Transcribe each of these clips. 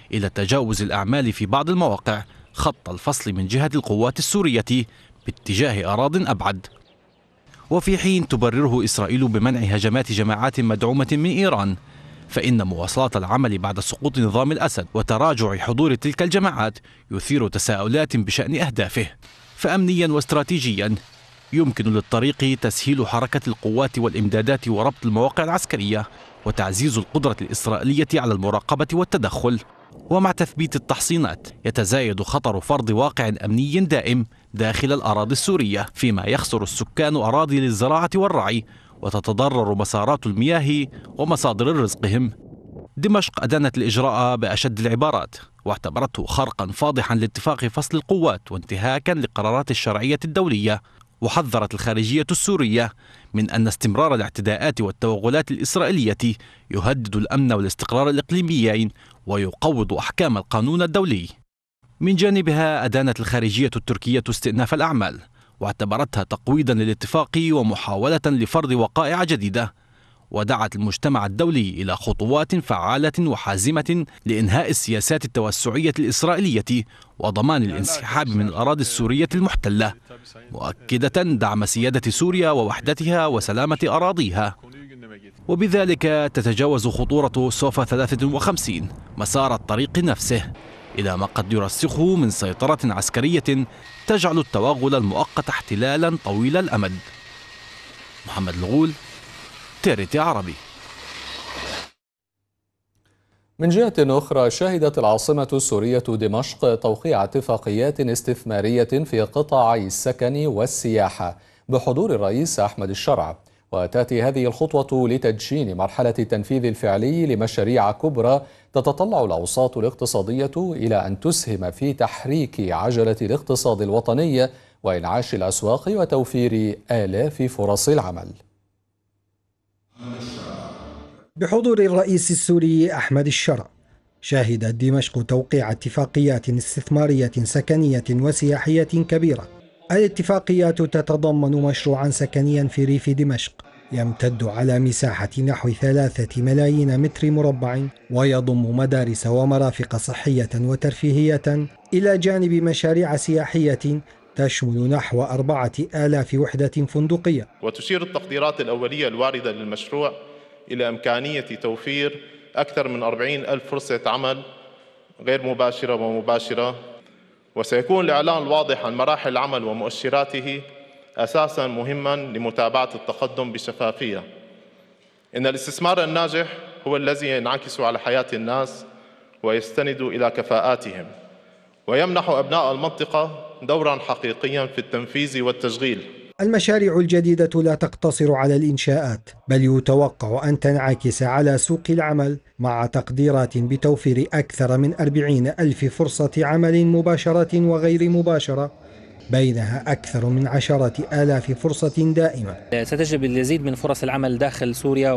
إلى تجاوز الأعمال في بعض المواقع خط الفصل من جهة القوات السورية باتجاه أراضٍ أبعد. وفي حين تبرره إسرائيل بمنع هجمات جماعات مدعومة من إيران، فإن مواصلات العمل بعد سقوط نظام الأسد وتراجع حضور تلك الجماعات يثير تساؤلات بشأن أهدافه. فأمنيا واستراتيجيا يمكن للطريق تسهيل حركة القوات والإمدادات وربط المواقع العسكرية وتعزيز القدرة الإسرائيلية على المراقبة والتدخل. ومع تثبيت التحصينات يتزايد خطر فرض واقع أمني دائم داخل الأراضي السورية، فيما يخسر السكان أراضي للزراعة والرعي وتتضرر مسارات المياه ومصادر رزقهم. دمشق أدانت الإجراء بأشد العبارات واعتبرته خرقا فاضحا لاتفاق فصل القوات وانتهاكا لقرارات الشرعية الدولية. وحذرت الخارجية السورية من أن استمرار الاعتداءات والتوغلات الإسرائيلية يهدد الأمن والاستقرار الإقليميين ويقوض أحكام القانون الدولي. من جانبها أدانت الخارجية التركية استئناف الأعمال واعتبرتها تقويضا للاتفاق ومحاولة لفرض وقائع جديدة، ودعت المجتمع الدولي إلى خطوات فعالة وحازمة لإنهاء السياسات التوسعية الإسرائيلية وضمان الانسحاب من الأراضي السورية المحتلة، مؤكدة دعم سيادة سوريا ووحدتها وسلامة أراضيها. وبذلك تتجاوز خطورة سوفا 53 مسار الطريق نفسه إلى ما قد يرسخه من سيطرة عسكرية تجعل التوغل المؤقت احتلالا طويل الأمد. محمد الغول، TRT عربي. من جهة أخرى، شهدت العاصمة السورية دمشق توقيع اتفاقيات استثمارية في قطاعي السكن والسياحة بحضور الرئيس أحمد الشرع، وتأتي هذه الخطوة لتدشين مرحلة التنفيذ الفعلي لمشاريع كبرى تتطلع الأوساط الاقتصادية إلى أن تسهم في تحريك عجلة الاقتصاد الوطني وإنعاش الأسواق وتوفير آلاف فرص العمل. بحضور الرئيس السوري أحمد الشرع، شهدت دمشق توقيع اتفاقيات استثمارية سكنية وسياحية كبيرة. الاتفاقيات تتضمن مشروعا سكنيا في ريف دمشق يمتد على مساحة نحو 3 ملايين متر مربع، ويضم مدارس ومرافق صحية وترفيهية، إلى جانب مشاريع سياحية تشمل نحو 4000 وحدة فندقية. وتشير التقديرات الأولية الواردة للمشروع إلى إمكانية توفير أكثر من 40,000 فرصة عمل غير مباشرة ومباشرة، وسيكون الإعلان الواضح عن مراحل العمل ومؤشراته أساساً مهماً لمتابعة التقدم بشفافية. إن الاستثمار الناجح هو الذي ينعكس على حياة الناس ويستند إلى كفاءاتهم، ويمنح أبناء المنطقة دوراً حقيقياً في التنفيذ والتشغيل. المشاريع الجديدة لا تقتصر على الإنشاءات، بل يتوقع أن تنعكس على سوق العمل، مع تقديرات بتوفير أكثر من 40,000 فرصة عمل مباشرة وغير مباشرة، بينها أكثر من 10,000 فرصة دائمة. ستجلب اليزيد من فرص العمل داخل سوريا،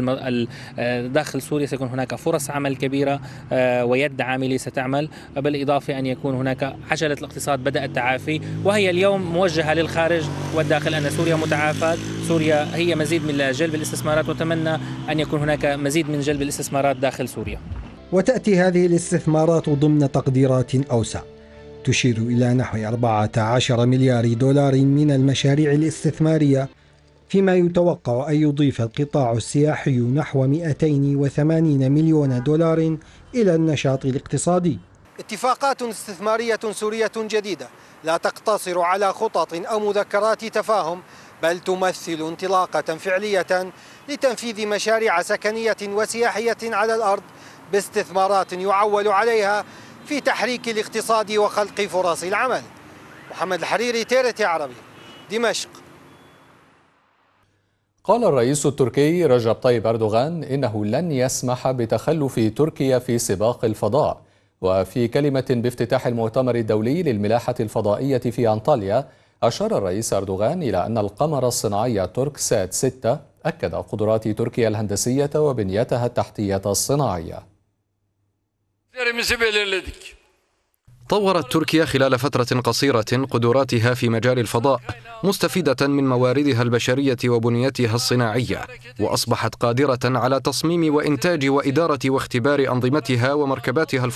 وداخل سوريا سيكون هناك فرص عمل كبيرة ويد عاملة ستعمل، بالإضافة أن يكون هناك عجلة الاقتصاد بدأت تعافي، وهي اليوم موجهة للخارج والداخل، أن سوريا متعافاة. سوريا هي مزيد من جلب الاستثمارات، وتمنى أن يكون هناك مزيد من جلب الاستثمارات داخل سوريا. وتأتي هذه الاستثمارات ضمن تقديرات أوسع تشير إلى نحو 14 مليار دولار من المشاريع الاستثمارية، فيما يتوقع أن يضيف القطاع السياحي نحو 280 مليون دولار إلى النشاط الاقتصادي. اتفاقات استثمارية سورية جديدة لا تقتصر على خطط أو مذكرات تفاهم، بل تمثل انطلاقة فعلية لتنفيذ مشاريع سكنية وسياحية على الأرض باستثمارات يعول عليها في تحريك الاقتصاد وخلق فرص العمل. محمد الحريري، TRT عربي، دمشق. قال الرئيس التركي رجب طيب أردوغان إنه لن يسمح بتخلف تركيا في سباق الفضاء. وفي كلمة بافتتاح المؤتمر الدولي للملاحة الفضائية في أنطاليا، أشار الرئيس أردوغان إلى أن القمر الصناعي الترك سات 6 أكد قدرات تركيا الهندسية وبنيتها التحتية الصناعية. طورت تركيا خلال فترة قصيرة قدراتها في مجال الفضاء، مستفيدة من مواردها البشرية وبنيتها الصناعية، وأصبحت قادرة على تصميم وإنتاج وإدارة واختبار أنظمتها ومركباتها